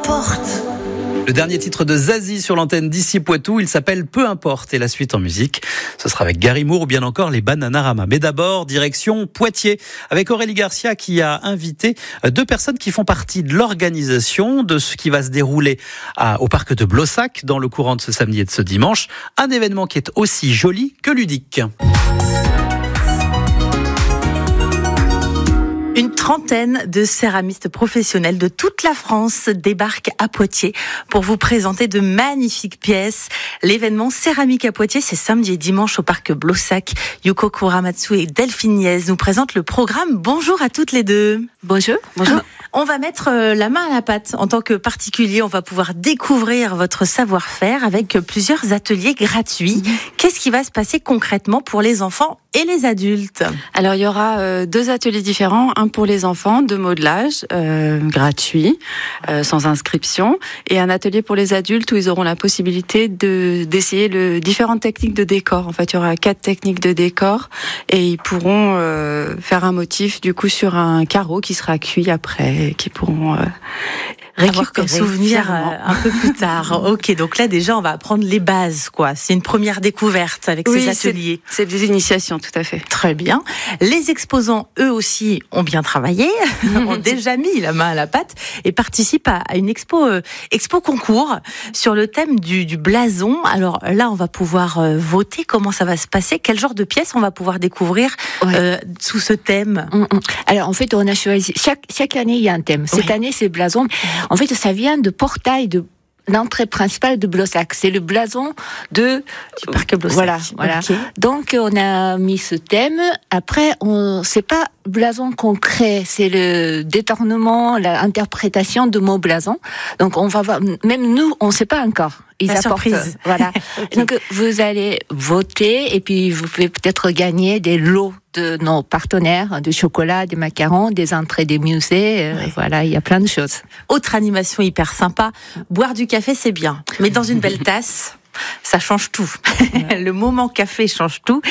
importe. Le dernier titre de Zazie sur l'antenne d'ici Poitou, il s'appelle Peu importe. Et la suite en musique, ce sera avec Gary Moore ou bien encore les Bananarama. Mais d'abord, direction Poitiers, avec Aurélie Garcia qui a invité deux personnes qui font partie de l'organisation de ce qui va se dérouler au parc de Blossac dans le courant de ce samedi et de ce dimanche. Un événement qui est aussi joli que ludique. Une trentaine de céramistes professionnels de toute la France débarquent à Poitiers pour vous présenter de magnifiques pièces. L'événement Céramique à Poitiers, c'est samedi et dimanche au parc Blossac. Yuko Kuramatsu et Delphine Niez nous présentent le programme. Bonjour à toutes les deux. Bonjour. Bonjour. On va mettre la main à la pâte. En tant que particulier, on va pouvoir découvrir votre savoir-faire avec plusieurs ateliers gratuits. Qu'est-ce qui va se passer concrètement pour les enfants et les adultes? Alors, il y aura deux ateliers différents. Un pour les enfants de modelage, gratuit, sans inscription. Et un atelier pour les adultes où ils auront la possibilité d'essayer différentes techniques de décor. En fait, il y aura 4 techniques de décor et ils pourront faire un motif du coup sur un carreau qui sera cuit après, qui pourront avoir comme souvenir un peu plus tard. Ok, donc là déjà on va apprendre les bases, quoi. C'est une première découverte avec ces ateliers. C'est des initiations, tout à fait. Très bien. Les exposants, eux aussi, ont bien travaillé, ont déjà mis la main à la pâte et participent à une expo concours sur le thème du blason. Alors là, on va pouvoir voter. Comment ça va se passer? Quel genre de pièces on va pouvoir découvrir sous ce thème? Alors en fait, on a choisi chaque année il y a un thème. Cette année, c'est blason. En fait, ça vient de portail de l'entrée principale de Blossac. C'est le blason du parc Blossac. Voilà. Okay. Donc, on a mis ce thème. Après, c'est pas blason concret, c'est le détournement, l'interprétation de mots blason. Donc, on va voir, même nous, on sait pas encore. La surprise. Voilà. Okay. Donc, vous allez voter et puis vous pouvez peut-être gagner des lots de nos partenaires, de chocolat, des macarons, des entrées des musées. Voilà, il y a plein de choses. Autre animation hyper sympa. Boire du café, c'est bien. Mais dans une belle tasse. Ça change tout. Le moment café change tout.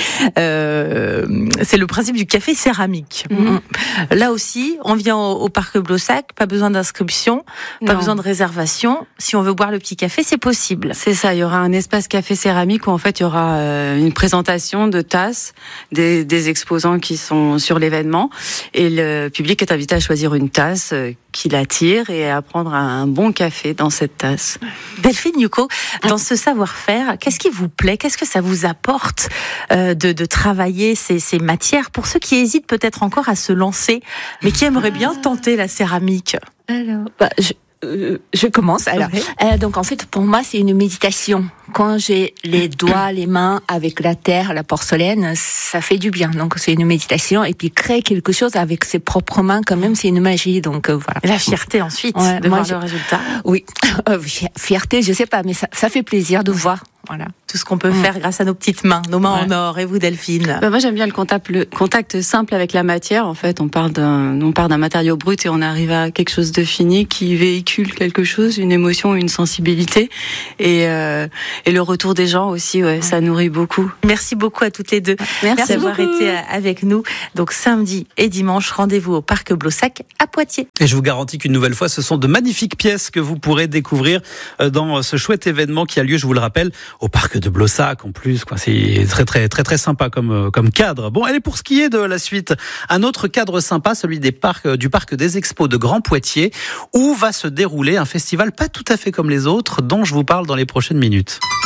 C'est le principe du café céramique. Là aussi, on vient au parc Blossac, pas besoin d'inscription, pas besoin de réservation. Si on veut boire le petit café, c'est possible. C'est ça, il y aura un espace café céramique où en fait il y aura une présentation de tasses des exposants qui sont sur l'événement et le public est invité à choisir une tasse qui l'attire et à prendre un bon café dans cette tasse. Delphine, Yuko, dans ce savoir-faire, qu'est-ce qui vous plaît? Qu'est-ce que ça vous apporte de travailler ces matières pour ceux qui hésitent peut-être encore à se lancer, mais qui aimeraient bien tenter la céramique? Alors, je commence. Alors, donc en fait, pour moi, c'est une méditation. Quand j'ai les doigts, les mains avec la terre, la porcelaine, ça fait du bien. Donc c'est une méditation. Et puis créer quelque chose avec ses propres mains, quand même, c'est une magie. Donc voilà. La fierté ensuite de voir le résultat. Oui, fierté, je sais pas, mais ça fait plaisir de voir. Voilà. Tout ce qu'on peut faire grâce à nos petites mains, nos mains en or. Et vous, Delphine? Moi, j'aime bien le contact simple avec la matière. En fait, on part d'un matériau brut et on arrive à quelque chose de fini qui véhicule quelque chose, une émotion, une sensibilité. Et le retour des gens aussi, ça nourrit beaucoup. Merci beaucoup à toutes les deux. Merci d'avoir été avec nous. Donc samedi et dimanche, rendez-vous au parc Blossac à Poitiers. Et je vous garantis qu'une nouvelle fois, ce sont de magnifiques pièces que vous pourrez découvrir dans ce chouette événement qui a lieu, je vous le rappelle, au parc de Blossac en plus, quoi. C'est très très très très sympa comme cadre. Bon, allez, pour ce qui est de la suite, un autre cadre sympa, celui du parc des Expos de Grand Poitiers, où va se dérouler un festival pas tout à fait comme les autres, dont je vous parle dans les prochaines minutes.